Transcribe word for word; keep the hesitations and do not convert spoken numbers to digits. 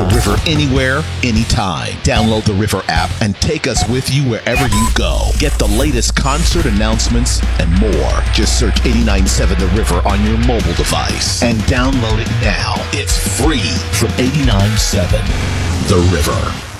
The River anywhere, anytime. Download the River app and take us with you wherever you go. Get the latest concert announcements and more. Just search eighty-nine point seven The River on your mobile device and download it now. It's free from eighty-nine point seven The River.